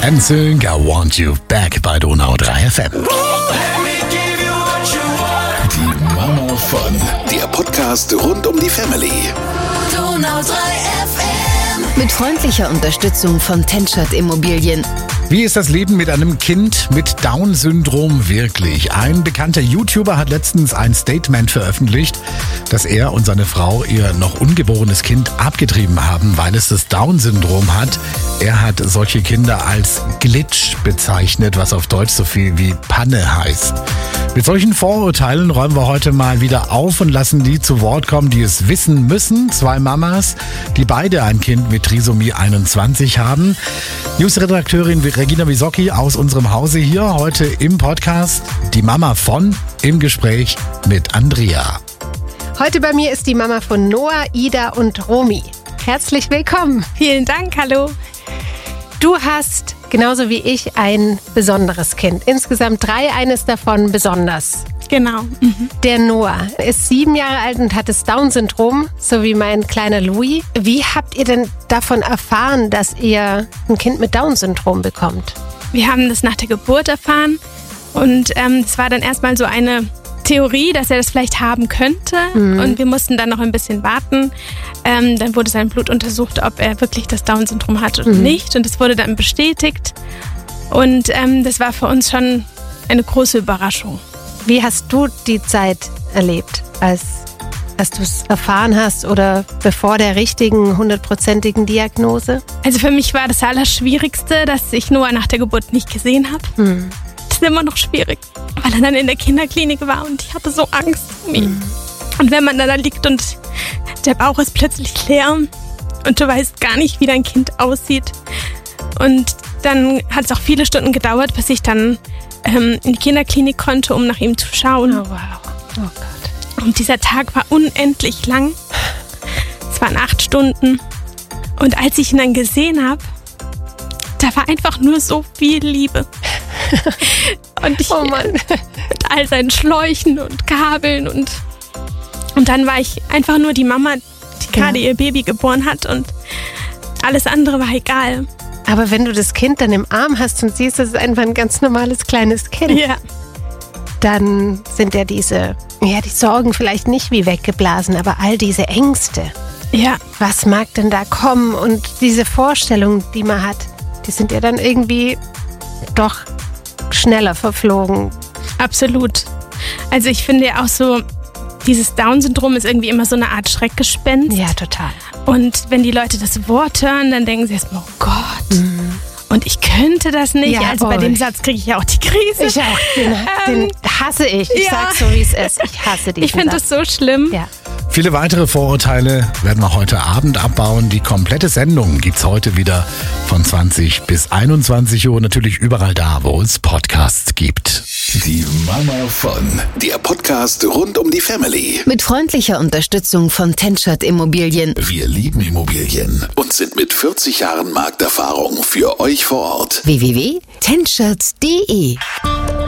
NSYNC, I Want You Back bei Donau 3 FM. Die Mama von, der Podcast rund um die Family. Donau 3 FM. Mit freundlicher Unterstützung von TenShot Immobilien. Wie ist das Leben mit einem Kind mit Down-Syndrom wirklich? Ein bekannter YouTuber hat letztens ein Statement veröffentlicht, dass er und seine Frau ihr noch ungeborenes Kind abgetrieben haben, weil es das Down-Syndrom hat. Er hat solche Kinder als Glitch bezeichnet, was auf Deutsch so viel wie Panne heißt. Mit solchen Vorurteilen räumen wir heute mal wieder auf und lassen die zu Wort kommen, die es wissen müssen. 2 Mamas, die beide ein Kind mit Trisomie 21 haben. Newsredakteurin Regina Wisocki aus unserem Hause hier heute im Podcast. Die Mama von im Gespräch mit Andrea. Heute bei mir ist die Mama von Noah, Ida und Romy. Herzlich willkommen. Vielen Dank, hallo. Du hast, genauso wie ich, ein besonderes Kind. Insgesamt 3, eines davon besonders. Genau. Der Noah ist 7 Jahre alt und hat das Down-Syndrom, so wie mein kleiner Louis. Wie habt ihr denn davon erfahren, dass ihr ein Kind mit Down-Syndrom bekommt? Wir haben das nach der Geburt erfahren und es war dann erstmal so eine Theorie, dass er das vielleicht haben könnte und wir mussten dann noch ein bisschen warten. Dann wurde sein Blut untersucht, ob er wirklich das Down-Syndrom hat oder nicht und es wurde dann bestätigt und das war für uns schon eine große Überraschung. Wie hast du die Zeit erlebt, als du es erfahren hast oder bevor der richtigen 100%igen Diagnose? Also für mich war das Allerschwierigste, dass ich Noah nach der Geburt nicht gesehen habe. Das ist immer noch schwierig, weil er dann in der Kinderklinik war und ich hatte so Angst um ihn. Und wenn man dann da liegt und der Bauch ist plötzlich leer und du weißt gar nicht, wie dein Kind aussieht. Und dann hat es auch viele Stunden gedauert, bis ich dann in die Kinderklinik konnte, um nach ihm zu schauen. Oh, wow. Oh Gott. Und dieser Tag war unendlich lang. Es waren 8 Stunden. Und als ich ihn dann gesehen habe, da war einfach nur so viel Liebe. Und ich Oh Mann. mit all seinen Schläuchen und Kabeln und dann war ich einfach nur die Mama, die gerade ihr Baby geboren hat und alles andere war egal. Aber wenn du das Kind dann im Arm hast und siehst, das ist einfach ein ganz normales kleines Kind, Ja. dann sind ja die Sorgen vielleicht nicht wie weggeblasen, aber all diese Ängste. Ja. Was mag denn da kommen? Und diese Vorstellungen, die man hat, die sind ja dann irgendwie doch schneller verflogen. Absolut. Also ich finde ja auch so, dieses Down-Syndrom ist irgendwie immer so eine Art Schreckgespenst. Ja, total. Und wenn die Leute das Wort hören, dann denken sie erstmal, oh Gott, und ich könnte das nicht. Ja, also bei dem Satz kriege ich ja auch die Krise. Ich auch. Den hasse ich. Ich sag's so, wie es ist. Ich hasse diesen Ich finde das so schlimm. Ja. Viele weitere Vorurteile werden wir heute Abend abbauen. Die komplette Sendung gibt's heute wieder von 20 bis 21 Uhr. Natürlich überall da, wo es Podcasts gibt. Die Mama von, der Podcast rund um die Family. Mit freundlicher Unterstützung von TenShot Immobilien. Wir lieben Immobilien und sind mit 40 Jahren Markterfahrung für euch vor Ort. www.tenshot.de